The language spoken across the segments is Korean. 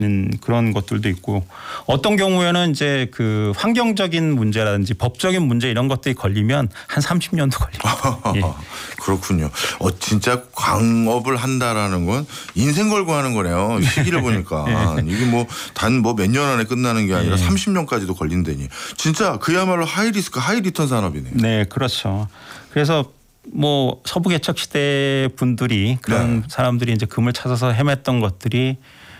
그런 것들도 있고 어떤 경우에는 이제 그 환경적인 문제라든지 법적인 문제 이런 것들이 걸리면 한 30년도 걸립니다. 예. 그렇군요. 진짜 광업을 한다라는 건 인생 걸고 하는 거네요. 시기를 보니까 이게 뭐 단 뭐 몇 년 안에 끝나는 게 아니라 30년까지도 걸린다니 진짜 그야말로 하이 리스크 하이 리턴 산업이네요. 네, 그렇죠. 그래서 뭐 서부 개척 시대 분들이 그런 사람들이 이제 금을 찾아서 헤맸던 것들이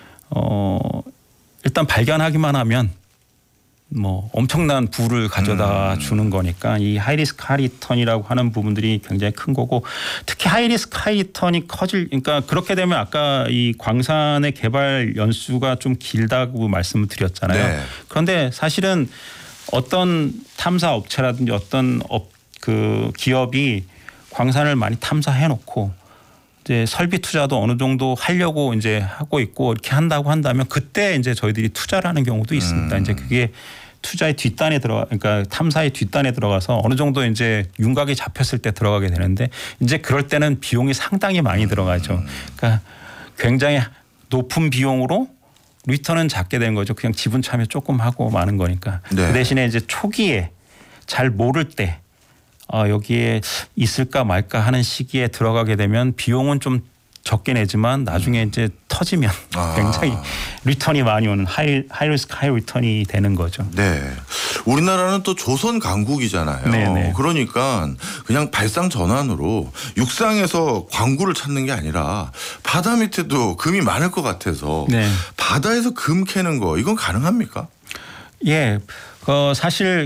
일단 발견하기만 하면 뭐 엄청난 부를 가져다 주는 거니까 이 하이리스크 하이리턴이라고 하는 부분들이 굉장히 큰 거고 특히 하이리스크 하이리턴이 그러니까 그렇게 되면 아까 이 광산의 개발 연수가 좀 길다고 말씀을 드렸잖아요. 네. 그런데 사실은 어떤 탐사 업체라든지 어떤 그 기업이 광산을 많이 탐사해 놓고 이제 설비 투자도 어느 정도 하려고 이제 하고 있고 이렇게 한다고 한다면 그때 이제 저희들이 투자를 하는 경우도 있습니다. 이제 그게 투자의 뒷단에 그러니까 탐사의 뒷단에 들어가서 어느 정도 이제 윤곽이 잡혔을 때 들어가게 되는데 이제 그럴 때는 비용이 상당히 많이 들어가죠. 그러니까 굉장히 높은 비용으로 리턴은 작게 되는 거죠. 그냥 지분 참여 조금 하고 마는 거니까. 네. 그 대신에 이제 초기에 잘 모를 때 여기에 있을까 말까 하는 시기에 들어가게 되면 비용은 좀 적게 내지만 나중에 이제 터지면 굉장히 리턴이 많이 오는 하이리스크 하이 리턴이 되는 거죠. 네. 우리나라는 또 조선 강국이잖아요. 네네. 그러니까 그냥 발상 전환으로 육상에서 광구를 찾는 게 아니라 바다 밑에도 금이 많을 것 같아서 바다에서 금 캐는 거 이건 가능합니까? 예. 사실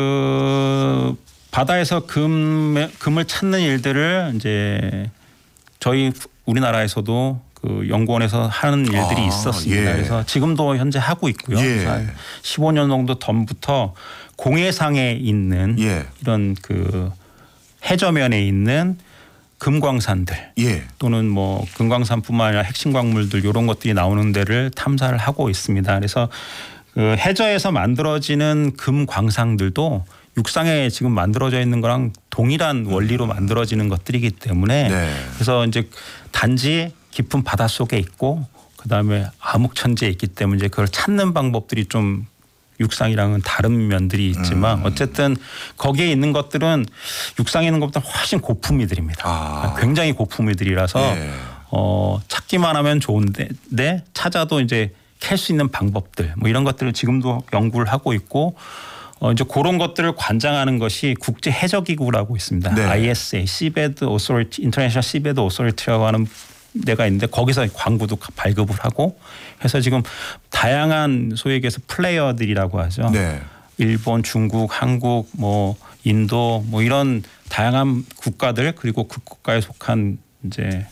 그 바다에서 금을 찾는 일들을 이제 저희 우리나라에서도 그 연구원에서 하는 일들이 있었습니다. 그래서 지금도 현재 하고 있고요. 15년 정도 전부터 공해상에 있는 이런 그 해저면에 있는 금광산들 또는 뭐 금광산뿐만 아니라 핵심 광물들 이런 것들이 나오는 데를 탐사를 하고 있습니다. 그래서 그 해저에서 만들어지는 금광상들도 육상에 지금 만들어져 있는 거랑 동일한 원리로 만들어지는 것들이기 때문에 그래서 이제 단지 깊은 바다 속에 있고 그다음에 암흑천지에 있기 때문에 이제 그걸 찾는 방법들이 좀 육상이랑은 다른 면들이 있지만 어쨌든 거기에 있는 것들은 육상에 있는 것보다 훨씬 고품위들입니다. 굉장히 고품위들이라서 찾기만 하면 좋은데 찾아도 이제 캘 수 있는 방법들 뭐 이런 것들을 지금도 연구를 하고 있고 이제 그런 것들을 관장하는 것이 국제 해저기구라고 있습니다. ISA, Seabed Authority, International Seabed Authority라고 하는 데가 있는데 거기서 광구도 발급을 하고 해서 지금 다양한 소위 얘기해서 플레이어들이라고 하죠. 일본, 중국, 한국, 뭐 인도 뭐 이런 다양한 국가들 그리고 그 국가에 속한 이제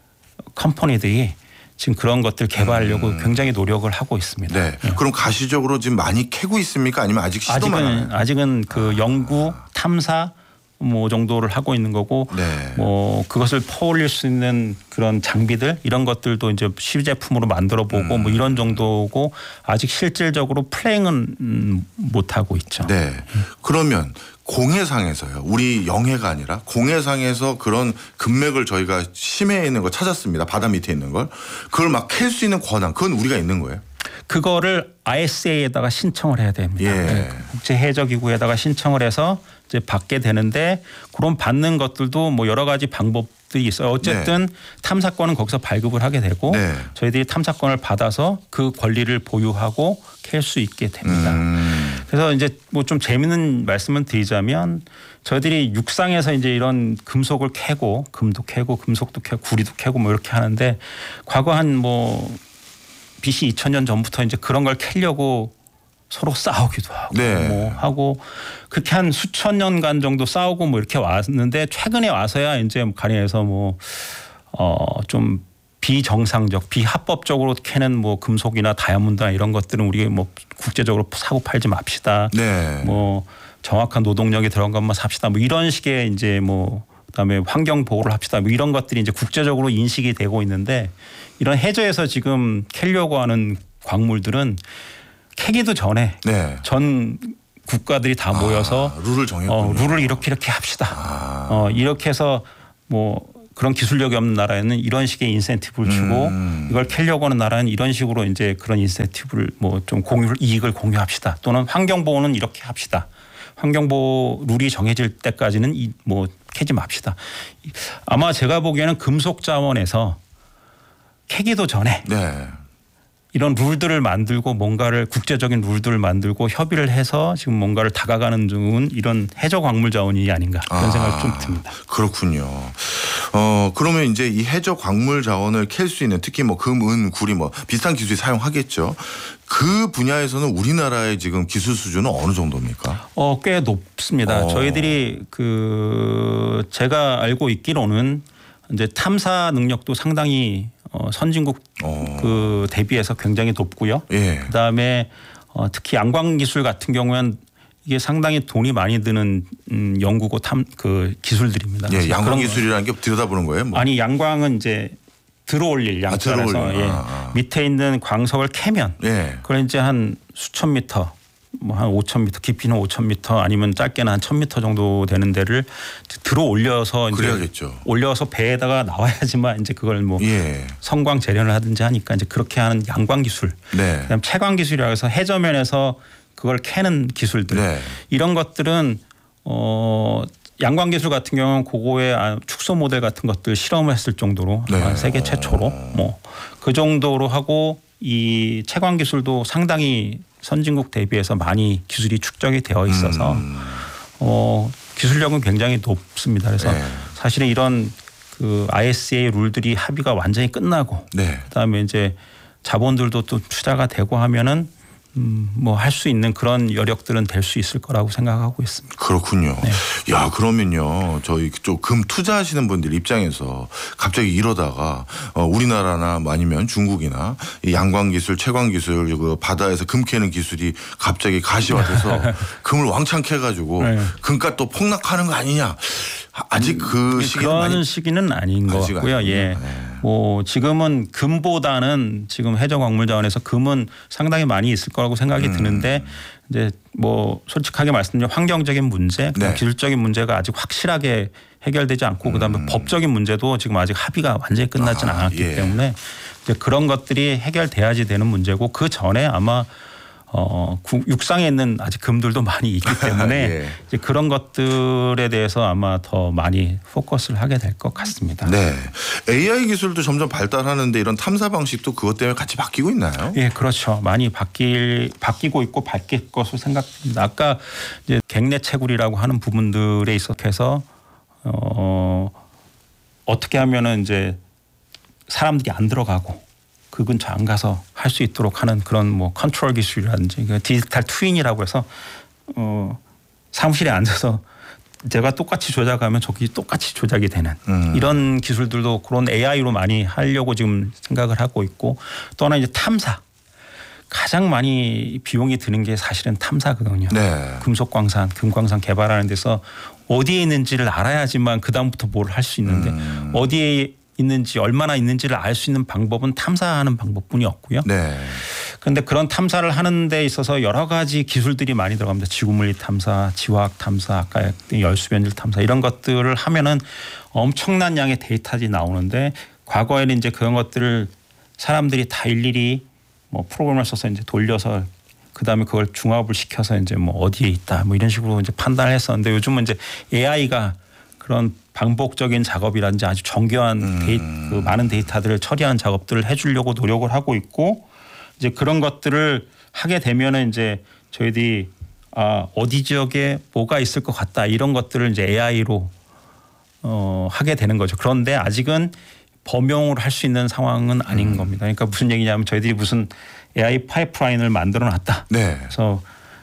컴퍼니들이 지금 그런 것들 개발하려고 굉장히 노력을 하고 있습니다. 그럼 가시적으로 지금 많이 캐고 있습니까? 아니면 아직 시도만 하나요? 아직은 그 연구, 탐사 뭐 정도를 하고 있는 거고 뭐 그것을 퍼올릴 수 있는 그런 장비들 이런 것들도 이제 시제품으로 만들어 보고 뭐 이런 정도고 아직 실질적으로 플레잉은 못 하고 있죠. 그러면 공해상에서요. 우리 영해가 아니라 공해상에서 그런 금맥을 저희가 심해에 있는 거 찾았습니다. 바다 밑에 있는 걸. 그걸 막 캘 수 있는 권한 그건 우리가 있는 거예요? 그거를 ISA에다가 신청을 해야 됩니다. 국제해저기구에다가 신청을 해서 이제 받게 되는데 그런 받는 것들도 뭐 여러 가지 방법들이 있어요. 어쨌든 탐사권은 거기서 발급을 하게 되고 저희들이 탐사권을 받아서 그 권리를 보유하고 캘 수 있게 됩니다. 그래서 이제 뭐 좀 재미있는 말씀을 드리자면 저희들이 육상에서 이제 이런 금속을 캐고 금도 캐고 금속도 캐고 구리도 캐고 뭐 이렇게 하는데 과거 한 뭐 BC 2000년 전부터 이제 그런 걸 캐려고 서로 싸우기도 하고 뭐 하고 그렇게 한 수천 년간 정도 싸우고 뭐 이렇게 왔는데 최근에 와서야 이제 가령해서 뭐 좀 비정상적 비합법적으로 캐는 뭐 금속이나 다이아몬드나 이런 것들은 우리 뭐 국제적으로 사고 팔지 맙시다. 뭐 정확한 노동력이 들어간 것만 삽시다. 뭐 이런 식의 이제 뭐 그다음에 환경 보호를 합시다. 뭐 이런 것들이 이제 국제적으로 인식이 되고 있는데 이런 해저에서 지금 캐려고 하는 광물들은 캐기도 전에 전 국가들이 다 모여서 룰을 정했군요. 룰을 이렇게 합시다. 이렇게 해서 뭐 그런 기술력이 없는 나라에는 이런 식의 인센티브를 주고 이걸 캐려고 하는 나라는 이런 식으로 이제 그런 인센티브를 뭐 좀 이익을 공유합시다. 또는 환경보호는 이렇게 합시다. 환경보호 룰이 정해질 때까지는 뭐 캐지 맙시다. 아마 제가 보기에는 금속 자원에서 캐기도 전에 네. 이런 룰들을 만들고 뭔가를 국제적인 룰들을 만들고 협의를 해서 지금 뭔가를 다가가는 중은 이런 해저 광물 자원이 아닌가 그런 생각이 좀 듭니다. 그렇군요. 그러면 이제 이 해저 광물 자원을 캘 수 있는 특히 뭐 금, 은, 구리 뭐 비슷한 기술이 사용하겠죠. 그 분야에서는 우리나라의 지금 기술 수준은 어느 정도입니까? 꽤 높습니다. 저희들이 제가 알고 있기로는 이제 탐사 능력도 상당히 선진국 대비해서 굉장히 높고요. 예. 그다음에 특히 양광 기술 같은 경우는 이게 상당히 돈이 많이 드는 연구고 기술들입니다. 예, 양광 기술이라는 게 들여다보는 거예요? 뭐. 아니 양광은 이제 들어올릴 양자라서 밑에 있는 광석을 캐면 그걸 이제 한 수천 미터 뭐 한 5,000m 깊이는 5,000m 아니면 짧게는 한 1,000m 정도 되는 데를 들어 올려서 이제 그래야겠죠. 올려서 배에다가 나와야지만 이제 그걸 뭐 성광 재련을 하든지 하니까 이제 그렇게 하는 양광 기술. 그다음 채광 기술이라고 해서 해저면에서 그걸 캐는 기술들. 이런 것들은 양광 기술 같은 경우는 그거의 축소 모델 같은 것들 실험을 했을 정도로 세계 최초로 뭐 그 정도로 하고 이 채광 기술도 상당히 선진국 대비해서 많이 기술이 축적이 되어 있어서 기술력은 굉장히 높습니다. 그래서 사실은 이런 그 ISA 룰들이 합의가 완전히 끝나고 그다음에 이제 자본들도 또 투자가 되고 하면은 뭐 할 수 있는 그런 여력들은 될 수 있을 거라고 생각하고 있습니다. 그렇군요. 야, 그러면요. 저희 쪽 금 투자하시는 분들 입장에서 갑자기 이러다가 우리나라나 아니면 중국이나 이 양광 기술, 채광 기술, 그 바다에서 금 캐는 기술이 갑자기 가시화돼서 금을 왕창 캐가지고 금값 또 폭락하는 거 아니냐. 아직 그 시기는 그런 시기는 아닌 것 같고요. 뭐 지금은 금보다는 지금 해저 광물 자원에서 금은 상당히 많이 있을 거라고 생각이 드는데 이제 뭐 솔직하게 말씀드리면 환경적인 문제, 기술적인 문제가 아직 확실하게 해결되지 않고 그다음에 법적인 문제도 지금 아직 합의가 완전히 끝나지는 않았기 때문에 이제 그런 것들이 해결돼야지 되는 문제고 그 전에 아마 육상에 있는 아직 금들도 많이 있기 때문에 이제 그런 것들에 대해서 아마 더 많이 포커스를 하게 될 것 같습니다. AI 기술도 점점 발달하는데 이런 탐사 방식도 그것 때문에 같이 바뀌고 있나요? 예, 그렇죠. 많이 바뀌고 있고 바뀔 것으로 생각됩니다. 아까 이제 갱내 채굴이라고 하는 부분들에 있어서 어떻게 하면은 이제 사람들이 안 들어가고 그 근처 안 가서 할 수 있도록 하는 그런 뭐 컨트롤 기술이라든지 디지털 트윈이라고 해서 사무실에 앉아서 제가 똑같이 조작하면 저기 똑같이 조작이 되는 이런 기술들도 그런 AI로 많이 하려고 지금 생각을 하고 있고 또 하나 이제 탐사. 가장 많이 비용이 드는 게 사실은 탐사거든요. 금속광산, 금광산 개발하는 데서 어디에 있는지를 알아야지만 그다음부터 뭘 할 수 있는데 어디에 있는지 얼마나 있는지를 알 수 있는 방법은 탐사하는 방법뿐이 없고요. 그런데 그런 탐사를 하는 데 있어서 여러 가지 기술들이 많이 들어갑니다. 지구물리 탐사, 지화학 탐사, 아까 열수변질 탐사 이런 것들을 하면은 엄청난 양의 데이터들이 나오는데 과거에는 이제 그런 것들을 사람들이 다 일일이 뭐 프로그램을 써서 이제 돌려서 그다음에 그걸 중합을 시켜서 이제 뭐 어디에 있다 뭐 이런 식으로 이제 판단을 했었는데 요즘은 이제 AI가 그런 반복적인 작업이라든지 아주 정교한 그 많은 데이터들을 처리하는 작업들을 해주려고 노력을 하고 있고 이제 그런 것들을 하게 되면은 이제 저희들이 어디 지역에 뭐가 있을 것 같다 이런 것들을 이제 AI로 하게 되는 거죠. 그런데 아직은 범용을 할 수 있는 상황은 아닌 겁니다. 그러니까 무슨 얘기냐면 저희들이 무슨 AI 파이프라인을 만들어 놨다. 그래서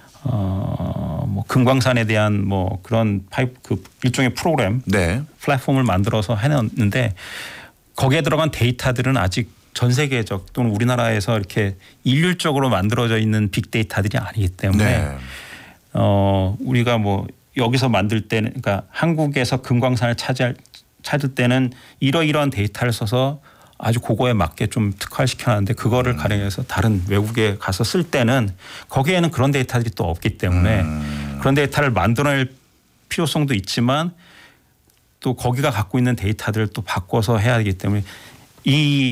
뭐 금광산에 대한 뭐 그런 그 일종의 프로그램 플랫폼을 만들어서 해놨는데 거기에 들어간 데이터들은 아직 전 세계적 또는 우리나라에서 이렇게 일률적으로 만들어져 있는 빅데이터들이 아니기 때문에 우리가 뭐 여기서 만들 때는 그러니까 한국에서 금광산을 찾을 때는 이러이러한 데이터를 써서 아주 그거에 맞게 좀 특화시켜놨는데 그거를 가령해서 다른 외국에 가서 쓸 때는 거기에는 그런 데이터들이 또 없기 때문에 그런 데이터를 만들어낼 필요성도 있지만 또 거기가 갖고 있는 데이터들을 또 바꿔서 해야 하기 때문에 이